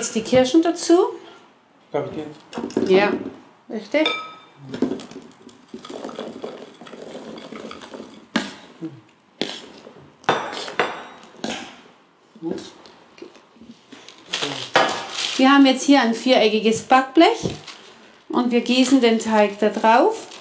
jetzt die Kirschen dazu. Darf ich dir? Ja, richtig. Wir haben jetzt hier ein viereckiges Backblech und wir gießen den Teig da drauf.